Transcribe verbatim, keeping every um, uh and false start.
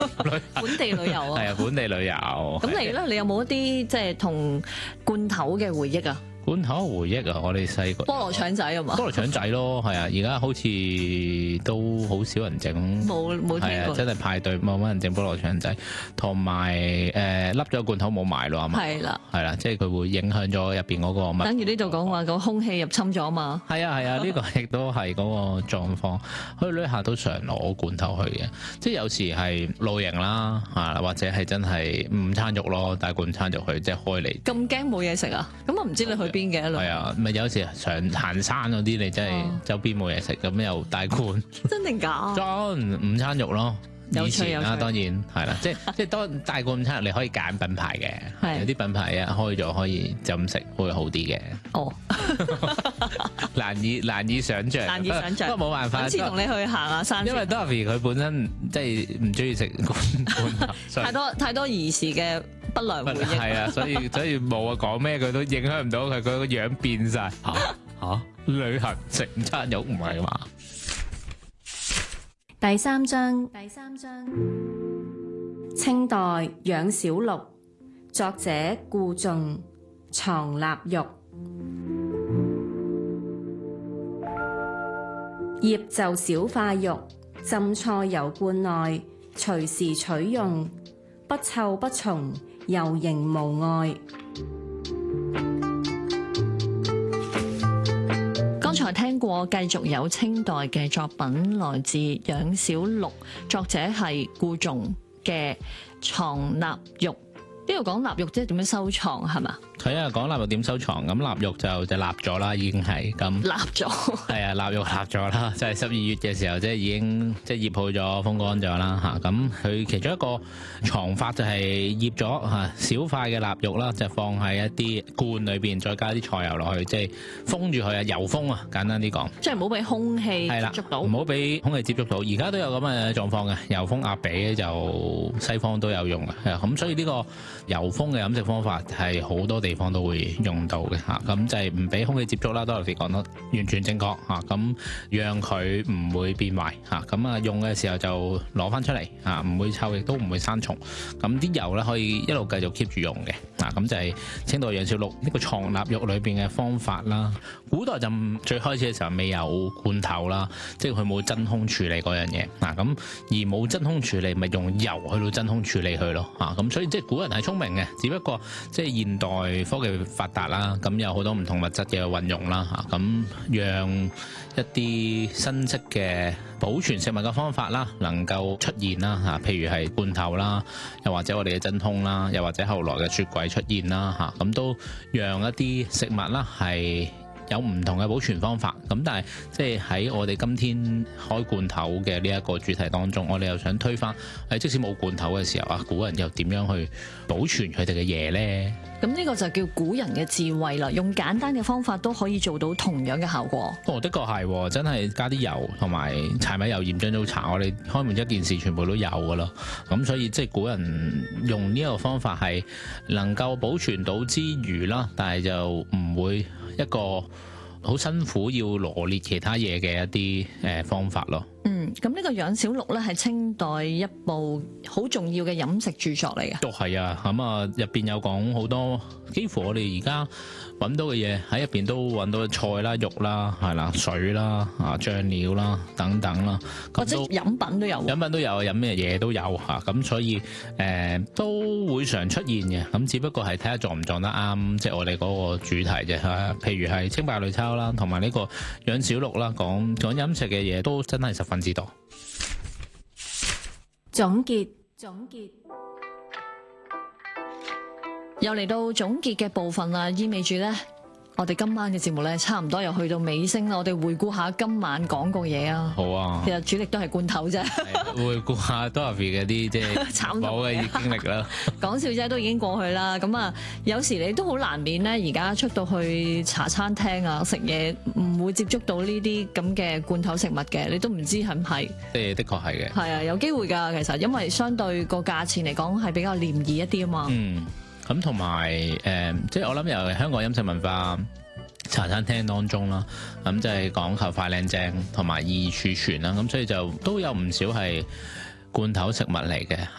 本地旅遊啊， 係啊，本地旅遊。 咁你咧，你有冇一啲即係同罐頭嘅回憶啊？ 罐頭回憶啊！我哋細個菠蘿腸仔啊嘛， 菠蘿腸仔咯，係啊！而家好似都好少人整， 冇冇聽過， 係啊！真係派對冇乜人整菠蘿腸仔，同埋誒笠咗罐頭冇賣咯，係嘛？ 係啦， 係啦，即係佢會影響咗入邊嗰個物。 等於呢度講話個空氣入侵咗嘛。 係啊係啊，呢個亦都係嗰個狀況。去旅行都常攞罐頭去嘅，即係有時係露營啦，啊或者係真係午餐肉咯，帶罐餐肉去，即係開嚟。 咁驚冇嘢食啊？咁我唔知你去邊嘅一路。 係啊，咪有時上行山嗰啲，你真係周邊冇嘢食，咁又帶罐。 真定假？ 裝午餐肉咯。 有趣以前啦， 有趣當然係啦，即係即係當帶罐午餐肉，你可以揀品牌嘅， 係有啲品牌一開咗可以就咁食會好啲嘅。 哦， 難以難以想像， 難以想像不過冇辦法。 今次同你去行下山先， 因為 Dorothy 佢本身即係唔中意食罐罐頭，所以太多太多兒時嘅不良回憶。 係啊，所以所以冇啊，講咩佢都影響唔到佢，佢個樣變晒嚇嚇。旅行食午餐肉唔係嘛？ 第三章，第三章，清代養小鹿，作者顧仲，藏臘肉。醃就小塊肉，浸菜油罐內，隨時取用，不臭不蟲，油形無礙。 剛才聽過，繼續有清代嘅作品，來自養小鹿，作者係顧仲嘅《藏臘肉》。呢度講臘肉即係點樣收藏係嘛？ 係啊，講臘肉點收藏，咁臘肉就就臘咗啦，已經係咁臘咗。 係啊，臘肉臘咗啦，就係十二月嘅時候，即係已經即係醃好咗、風乾咗啦嚇。咁佢其中一個藏法就係醃咗嚇小塊嘅臘肉啦，就放喺一啲罐裏邊，再加啲菜油落去，即係封住佢啊，油封啊，簡單啲講。 即係唔好俾空氣接係啦， 觸到， 唔好俾空氣接觸到。而家都有咁嘅狀況嘅，油封鴨髀就西方都有用嘅，係啊。咁所以呢個油封嘅飲食方法係好多地方都會用到嘅嚇。咁就係唔俾空氣接觸啦。多謝講得完全正確嚇。咁讓佢唔會變壞嚇。咁啊用嘅時候就攞翻出嚟嚇，唔會臭亦都唔會生蟲。咁啲油咧可以一路繼續 keep 住用嘅嗱。咁就係清代養小鹿呢個藏臘肉裏邊嘅方法啦。古代就最開始嘅時候未有罐頭啦，即係佢冇真空處理嗰樣嘢嗱。咁而冇真空處理，咪用油去到真空處理佢咯嚇。咁所以即係古人係聰明嘅，只不過即係現代科技發達啦，咁有好多唔同物質嘅運用啦嚇。咁讓一啲新式嘅保存食物嘅方法啦，能夠出現啦嚇。譬如係罐頭啦，又或者我哋嘅真空啦，又或者後來嘅雪櫃出現啦嚇。咁都讓一啲食物啦係有唔同嘅保存方法，咁但係即係喺我哋今天開罐頭嘅呢一個主題當中，我哋又想推翻，誒即使冇罐頭嘅時候啊，古人又點樣去保存佢哋嘅嘢呢？ 咁呢個就叫古人嘅智慧啦，用簡單嘅方法都可以做到同樣嘅效果。 哦，的確係，真係加啲油同埋柴米油鹽醬醋茶，我哋開門一件事全部都有噶啦。咁所以即係古人用呢一個方法係能夠保存到之餘啦，但係就唔會一個好辛苦要羅列其他嘢嘅一啲誒方法咯。 嗯，咁呢個養小鹿咧係清代一部好重要嘅飲食著作嚟嘅。 都係啊，咁啊入邊有講好多，幾乎我哋而家揾到嘅嘢喺入邊都揾到菜啦、肉啦、係啦、水啦、啊醬料啦等等啦， 或者飲品都有。 飲品都有，飲咩嘢都有嚇，咁所以誒、呃、都會常出現嘅，咁只不過係睇下撞唔撞得啱，即係我哋嗰個主題啫嚇。譬如係清白類抄啦，同埋呢個養小鹿啦，講講飲食嘅嘢都真係十分之多。 總結，總結。 又嚟到總結嘅部分啦，意味住咧，我哋今晚嘅節目咧，差唔多又去到尾聲啦。我哋回顧下今晚講過嘢啊。 好啊。其實主力都係罐頭啫。 回顧下 Dorothy 嘅啲即係慘冇嘅經歷啦。 講笑啫，都已經過去啦。咁啊，有時你都好難免咧，而家出到去茶餐廳啊食嘢，唔會接觸到呢啲咁嘅罐頭食物嘅，你都唔知係唔係。 即係的確係嘅。係啊，有機會㗎。其實因為相對個價錢嚟講係比較廉宜一啲啊嘛。 嗯。咁同埋誒，即係我諗由香港飲食文化茶餐廳當中啦，咁就係講求快靚正同埋易儲存啦，咁所以就都有唔少係罐頭食物嚟嘅